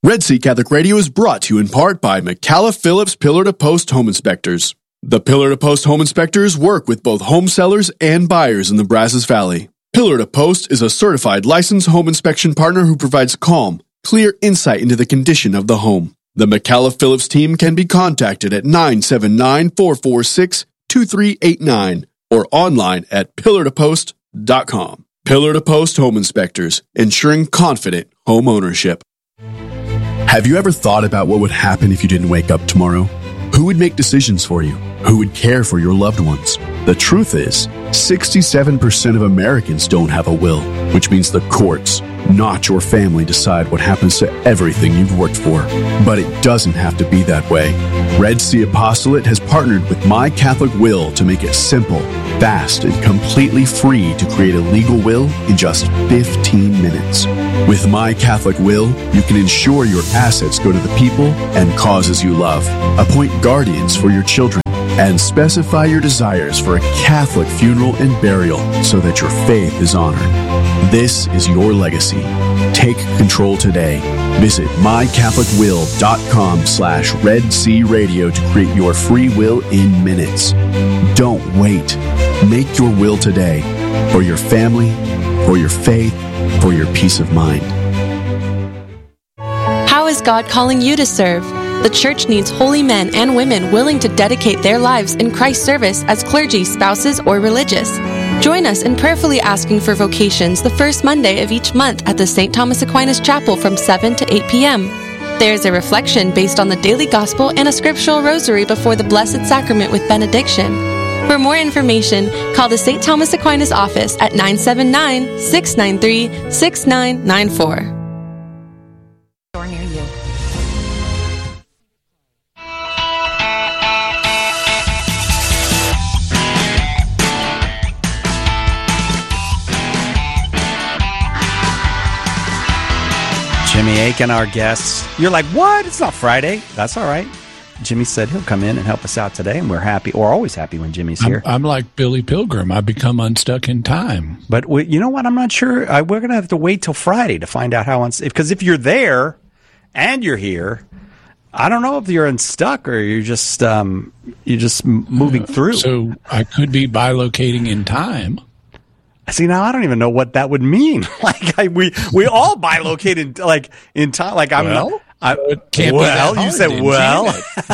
Red Sea Catholic Radio is brought to you in part by McAuliffe Phillips Pillar to Post Home Inspectors. The Pillar to Post Home Inspectors work with both home sellers and buyers in the Brazos Valley. Pillar to Post is a certified licensed home inspection partner who provides calm, clear insight into the condition of the home. The McAuliffe Phillips team can be contacted at 979-446-2389 or online at pillartopost.com. Pillar to Post Home Inspectors, ensuring confident home ownership. Have you ever thought about what would happen if you didn't wake up tomorrow? Who would make decisions for you? Who would care for your loved ones? The truth is, 67% of Americans don't have a will, which means the courts, not your family, decide what happens to everything you've worked for. But it doesn't have to be that way. Red Sea Apostolate has partnered with My Catholic Will to make it simple, fast, and completely free to create a legal will in just 15 minutes. With My Catholic Will, you can ensure your assets go to the people and causes you love, appoint guardians for your children, and specify your desires for a Catholic funeral and burial so that your faith is honored. This is your legacy. Take control today. Visit mycatholicwill.com/Red Sea Radio to create your free will in minutes. Don't wait. Make your will today for your family, for your faith, for your peace of mind. How is God calling you to serve? The church needs holy men and women willing to dedicate their lives in Christ's service as clergy, spouses, or religious. Join us in prayerfully asking for vocations the first Monday of each month at the St. Thomas Aquinas Chapel from 7 to 8 p.m. There is a reflection based on the daily gospel and a scriptural rosary before the Blessed Sacrament with benediction. For more information, call the St. Thomas Aquinas office at 979-693-6994. Near you. Jimmy Akin, our guest. You're like, what? It's not Friday. That's all right. Jimmy said he'll come in and help us out today, and we're happy, or always happy when Jimmy's here. I'm like Billy Pilgrim. I become unstuck in time. But you know what? I'm not sure. We're going to have to wait till Friday to find out how because if you're there and you're here, I don't know if you're unstuck or you're just moving through. So I could be bilocating in time. See, now I don't even know what that would mean. We all bilocate in time. Like I'm well, can't well, you said well.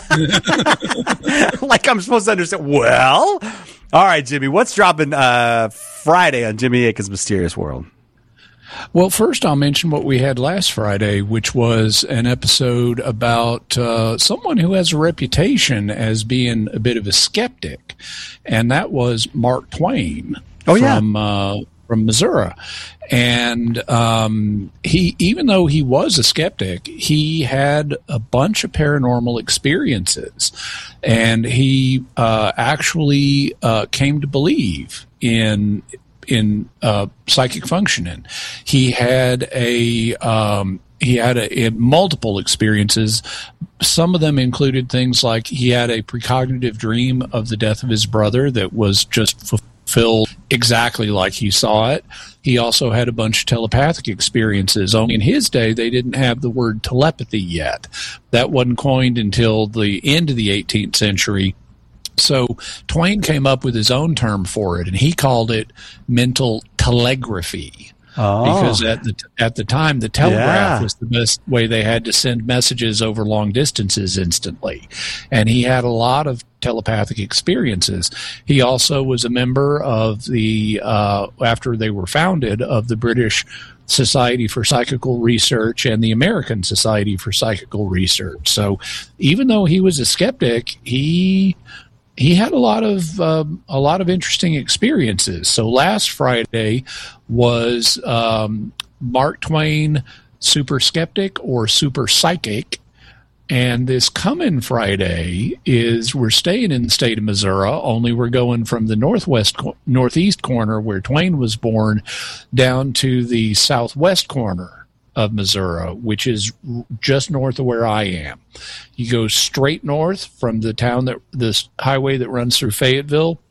Like I'm supposed to understand. Well, all right, Jimmy. What's dropping Friday on Jimmy Akin's Mysterious World? Well, first I'll mention what we had last Friday, which was an episode about someone who has a reputation as being a bit of a skeptic, and that was Mark Twain. From Missouri. And he, even though he was a skeptic, he had a bunch of paranormal experiences, and he actually came to believe in psychic functioning. He had multiple experiences. Some of them included things like he had a precognitive dream of the death of his brother that was just fulfilled exactly like he saw it. He also had a bunch of telepathic experiences. Only in his day, they didn't have the word telepathy yet. That wasn't coined until the end of the 18th century. So Twain came up with his own term for it, and he called it mental telegraphy. Because at the time, the telegraph was the best way they had to send messages over long distances instantly. And he had a lot of telepathic experiences. He also was a member of the, after they were founded, of the British Society for Psychical Research and the American Society for Psychical Research. So even though he was a skeptic, he had a lot of interesting experiences. So last Friday was Mark Twain Super Skeptic or Super Psychic, and this coming Friday we're staying in the state of Missouri. Only we're going from the northeast corner where Twain was born down to the southwest corner of Missouri, which is just north of where I am. You go straight north from the highway that runs through Fayetteville,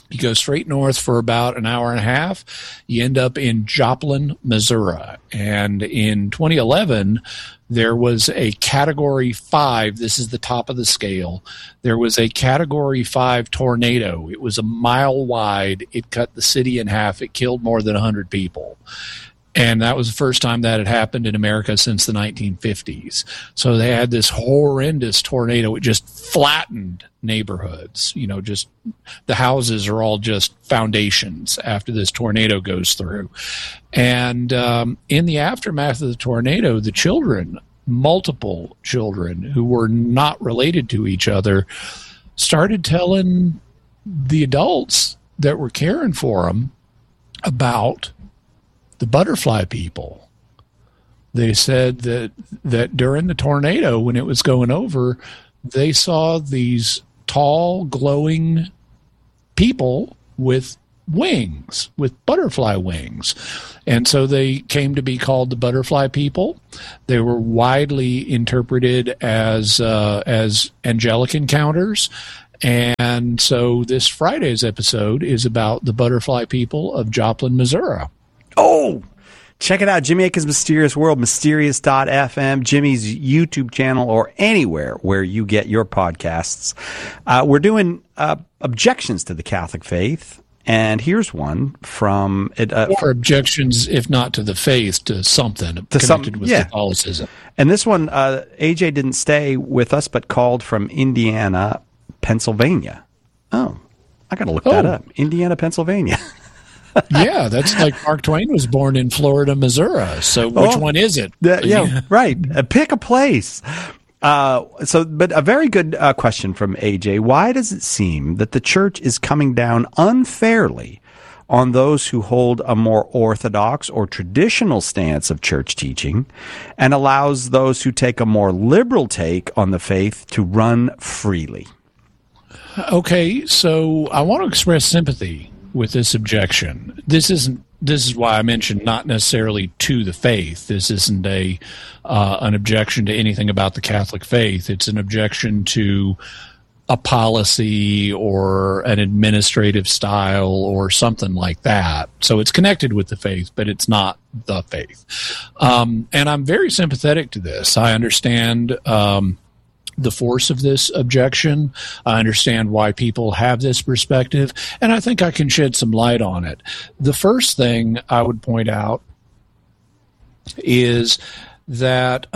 You go straight north for about an hour and a half. You end up in Joplin, Missouri. And in 2011, there was a Category 5. This is the top of the scale. There was a Category 5 tornado. It was a mile wide. It cut the city in half. It killed more than 100 people. And that was the first time that had happened in America since the 1950s. So they had this horrendous tornado. It just flattened neighborhoods. Just the houses are all just foundations after this tornado goes through. And in the aftermath of the tornado, the children, multiple children who were not related to each other, started telling the adults that were caring for them about the butterfly people. They said that during the tornado, when it was going over, they saw these tall, glowing people with wings, with butterfly wings. And so they came to be called the butterfly people. They were widely interpreted as angelic encounters. And so this Friday's episode is about the butterfly people of Joplin, Missouri. Oh, check it out. Jimmy Akin's Mysterious World, mysterious.fm, Jimmy's YouTube channel, or anywhere where you get your podcasts. We're doing objections to the Catholic faith. And here's one from it. Or objections, if not to the faith, to something connected with Catholicism. And this one, AJ didn't stay with us, but called from Indiana, Pennsylvania. Oh, I got to look that up. Indiana, Pennsylvania. Yeah, that's like Mark Twain was born in Florida, Missouri. So which one is it? Yeah, right. Pick a place. But a very good question from AJ. Why does it seem that the church is coming down unfairly on those who hold a more orthodox or traditional stance of church teaching and allows those who take a more liberal take on the faith to run freely? Okay, so I want to express sympathy with this objection. This is why I mentioned not necessarily to the faith. This isn't an objection to anything about the Catholic faith. It's an objection to a policy or an administrative style or something like that. So it's connected with the faith, but it's not the faith. And I'm very sympathetic to this. I understand the force of this objection. I understand why people have this perspective, and I think I can shed some light on it. The first thing I would point out is that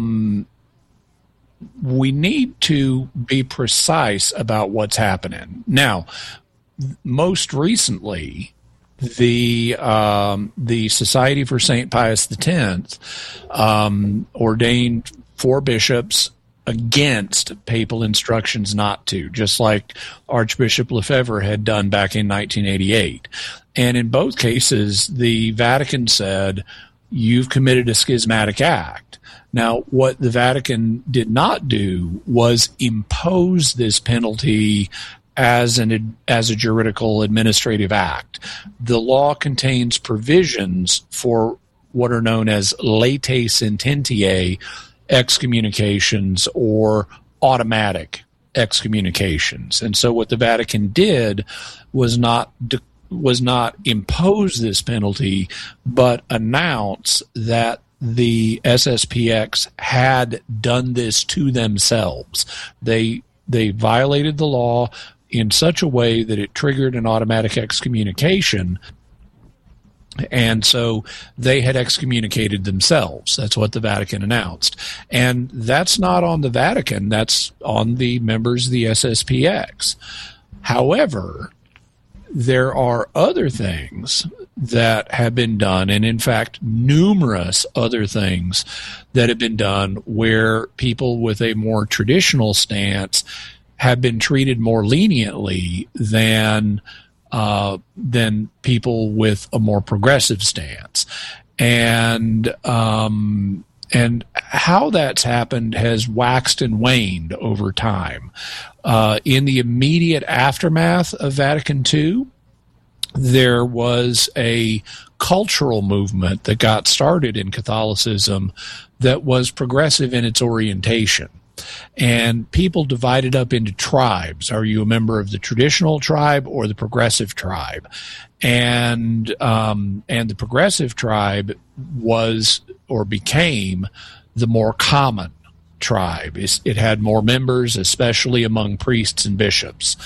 we need to be precise about what's happening. Now, most recently, the Society for St. Pius X ordained 4 bishops against papal instructions not to, just like Archbishop Lefebvre had done back in 1988. And in both cases, the Vatican said, you've committed a schismatic act. Now, what the Vatican did not do was impose this penalty as a juridical administrative act. The law contains provisions for what are known as latae sententiae excommunications or automatic excommunications. And so what the Vatican did was not impose this penalty, but announce that the SSPX had done this to themselves. They violated the law in such a way that it triggered an automatic excommunication. And so they had excommunicated themselves. That's what the Vatican announced. And that's not on the Vatican. That's on the members of the SSPX. However, there are other things that have been done, and in fact, numerous other things that have been done where people with a more traditional stance have been treated more leniently than people with a more progressive stance. And how that's happened has waxed and waned over time. In the immediate aftermath of Vatican II, there was a cultural movement that got started in Catholicism that was progressive in its orientation. And people divided up into tribes. Are you a member of the traditional tribe or the progressive tribe? And the progressive tribe was or became the more common tribe. It had more members, especially among priests and bishops.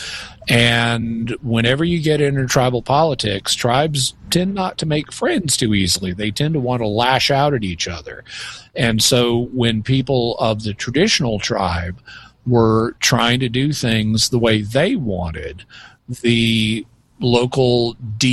And whenever you get into tribal politics, tribes tend not to make friends too easily. They tend to want to lash out at each other. And so when people of the traditional tribe were trying to do things the way they wanted, the local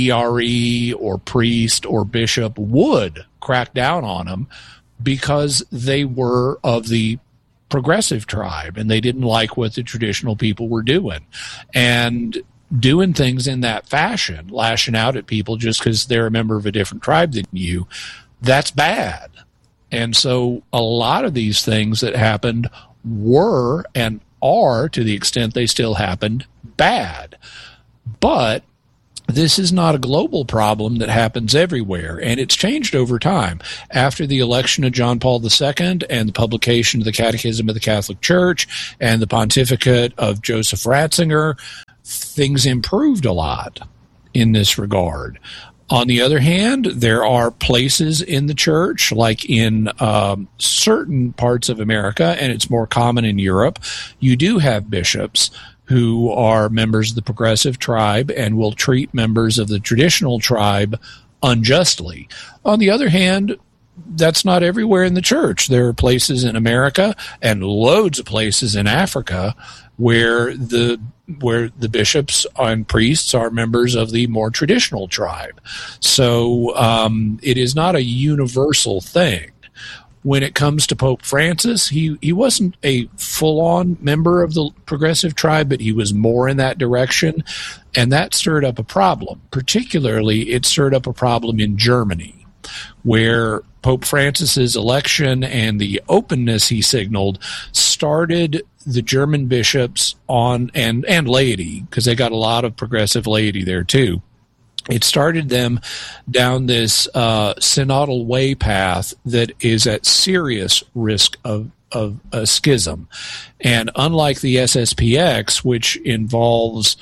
DRE or priest or bishop would crack down on them because they were of the progressive tribe and they didn't like what the traditional people were doing. And doing things in that fashion, lashing out at people just because they're a member of a different tribe than you, that's bad. And so a lot of these things that happened were and are, to the extent they still happened, bad. But this is not a global problem that happens everywhere, and it's changed over time. After the election of John Paul II and the publication of the Catechism of the Catholic Church and the pontificate of Joseph Ratzinger, things improved a lot in this regard. On the other hand, there are places in the church, like in certain parts of America, and it's more common in Europe, you do have bishops who are members of the progressive tribe and will treat members of the traditional tribe unjustly. On the other hand, that's not everywhere in the church. There are places in America and loads of places in Africa where the bishops and priests are members of the more traditional tribe. So it is not a universal thing. When it comes to Pope Francis, he wasn't a full-on member of the progressive tribe, but he was more in that direction, and that stirred up a problem. Particularly, it stirred up a problem in Germany, where Pope Francis's election and the openness he signaled started the German bishops on and laity, because they got a lot of progressive laity there too. It started them down this synodal way path that is at serious risk of a schism. And unlike the SSPX, which involves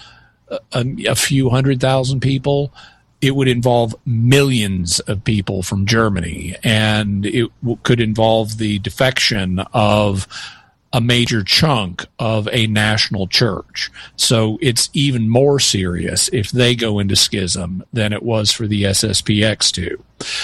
a few 100,000 people, it would involve millions of people from Germany. And it could involve the defection of a major chunk of a national church. So it's even more serious if they go into schism than it was for the SSPX to.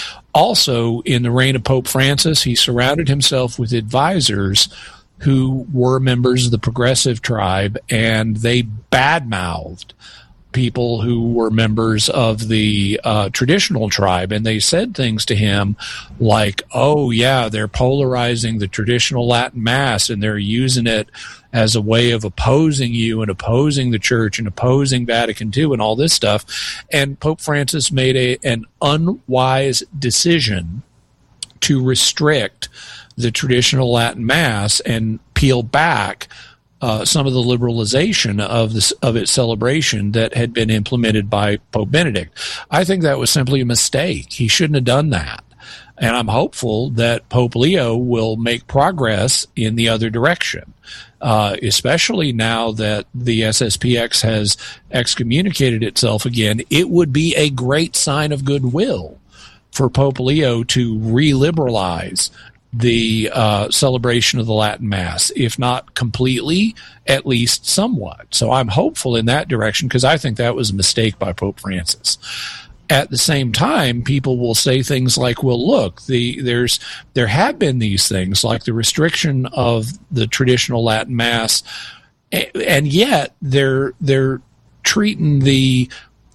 Also, in the reign of Pope Francis, he surrounded himself with advisors who were members of the progressive tribe, and they badmouthed people who were members of the traditional tribe, and they said things to him like, oh yeah, they're polarizing the traditional Latin Mass and they're using it as a way of opposing you and opposing the church and opposing Vatican II and all this stuff. And Pope Francis made an unwise decision to restrict the traditional Latin Mass and peel back some of the liberalization of its celebration that had been implemented by Pope Benedict. I think that was simply a mistake. He shouldn't have done that. And I'm hopeful that Pope Leo will make progress in the other direction, especially now that the SSPX has excommunicated itself again. It would be a great sign of goodwill for Pope Leo to re-liberalize the celebration of the Latin Mass, if not completely, at least somewhat. So I'm hopeful in that direction because I think that was a mistake by Pope Francis. At the same time, people will say things like, well, look, there have been these things like the restriction of the traditional Latin Mass, and yet they're treating the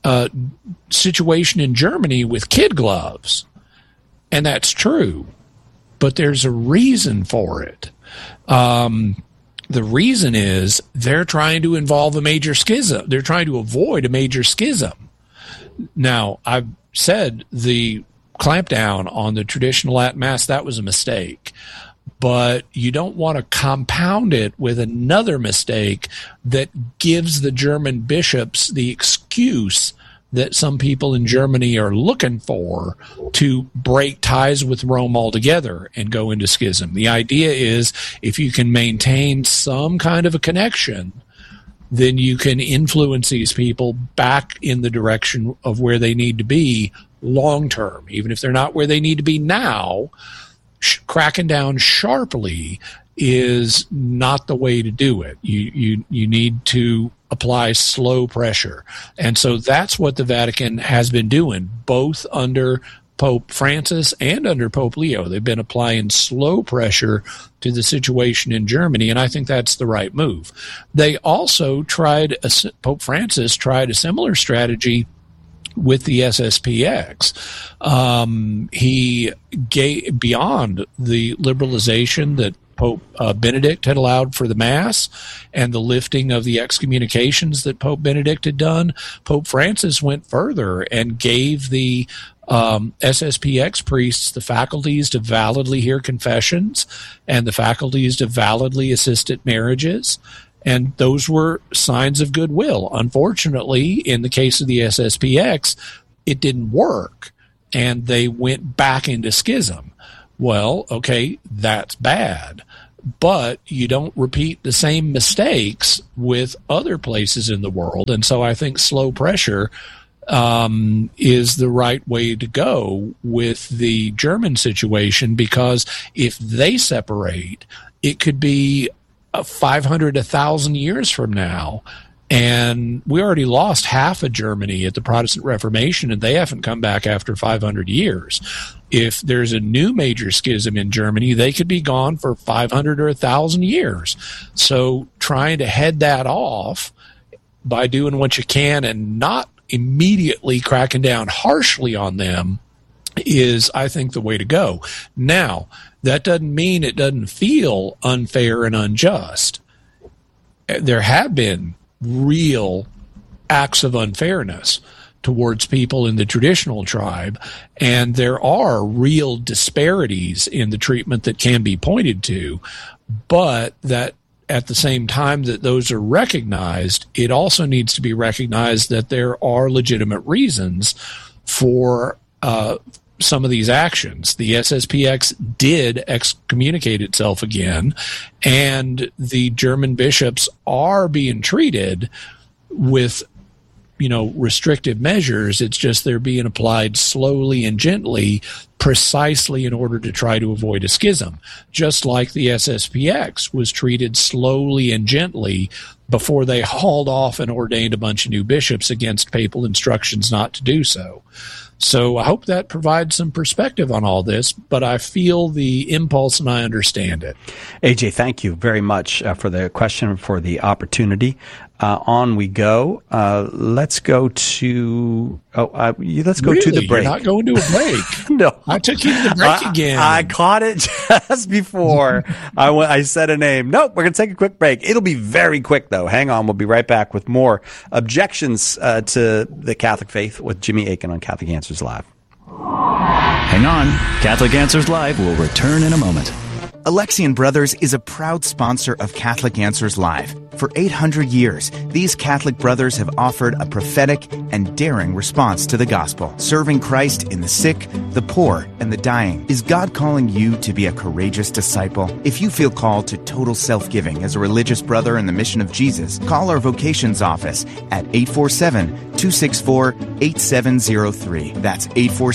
situation in Germany with kid gloves. And that's true. But there's a reason for it. The reason is they're trying to involve a major schism. They're trying to avoid a major schism. Now, I've said the clampdown on the traditional Latin Mass, that was a mistake. But you don't want to compound it with another mistake that gives the German bishops the excuse that some people in Germany are looking for to break ties with Rome altogether and go into schism. The idea is if you can maintain some kind of a connection, then you can influence these people back in the direction of where they need to be long term. Even if they're not where they need to be now, cracking down sharply is not the way to do it. You need to apply slow pressure. And so that's what the Vatican has been doing, both under Pope Francis and under Pope Leo. They've been applying slow pressure to the situation in Germany, and I think that's the right move. They also Pope Francis tried a similar strategy with the SSPX. He gave, beyond the liberalization that Pope Benedict had allowed for the Mass and the lifting of the excommunications that Pope Benedict had done, Pope Francis went further and gave the SSPX priests the faculties to validly hear confessions and the faculties to validly assist at marriages. And those were signs of goodwill. Unfortunately, in the case of the SSPX, it didn't work, and they went back into schism. Well, okay, that's bad, but you don't repeat the same mistakes with other places in the world. And so I think slow pressure is the right way to go with the German situation, because if they separate, it could be 500, 1,000 years from now. And we already lost half of Germany at the Protestant Reformation, and they haven't come back after 500 years. If there's a new major schism in Germany, they could be gone for 500 or 1,000 years. So trying to head that off by doing what you can and not immediately cracking down harshly on them is, I think, the way to go. Now, that doesn't mean it doesn't feel unfair and unjust. There have been real acts of unfairness towards people in the traditional tribe, and there are real disparities in the treatment that can be pointed to, but that at the same time that those are recognized, it also needs to be recognized that there are legitimate reasons for some of these actions. The SSPX did excommunicate itself again, and the German bishops are being treated with, restrictive measures. It's just they're being applied slowly and gently, precisely in order to try to avoid a schism. Just like the SSPX was treated slowly and gently before they hauled off and ordained a bunch of new bishops against papal instructions not to do so. So I hope that provides some perspective on all this, but I feel the impulse and I understand it. AJ, thank you very much for the question, for the opportunity. On we go. Let's go to to the break. You're not going to a break. No. I took you to the break again. I caught it just before I said a name. Nope, we're going to take a quick break. It'll be very quick, though. Hang on. We'll be right back with more objections to the Catholic faith with Jimmy Akin on Catholic Answers Live. Hang on. Catholic Answers Live will return in a moment. Alexian Brothers is a proud sponsor of Catholic Answers Live. For 800 years, these Catholic brothers have offered a prophetic and daring response to the gospel, serving Christ in the sick, the poor, and the dying. Is God calling you to be a courageous disciple? If you feel called to total self-giving as a religious brother in the mission of Jesus, call our vocations office at 847-264-8703. That's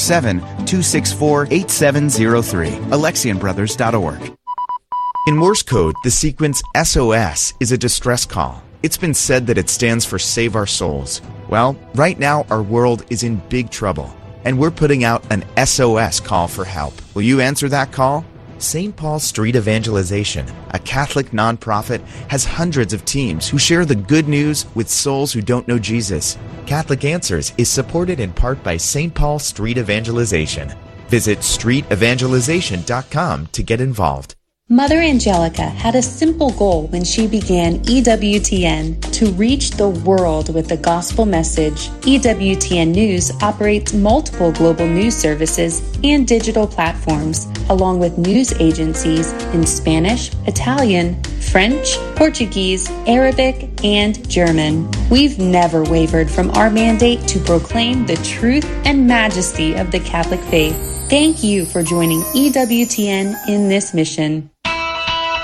847-264-8703. AlexianBrothers.org. In Morse code, the sequence SOS is a distress call. It's been said that it stands for Save Our Souls. Well, right now our world is in big trouble, and we're putting out an SOS call for help. Will you answer that call? St. Paul Street Evangelization, a Catholic nonprofit, has hundreds of teams who share the good news with souls who don't know Jesus. Catholic Answers is supported in part by St. Paul Street Evangelization. Visit streetevangelization.com to get involved. Mother Angelica had a simple goal when she began EWTN: to reach the world with the gospel message. EWTN News operates multiple global news services and digital platforms, along with news agencies in Spanish, Italian, French, Portuguese, Arabic, and German. We've never wavered from our mandate to proclaim the truth and majesty of the Catholic faith. Thank you for joining EWTN in this mission.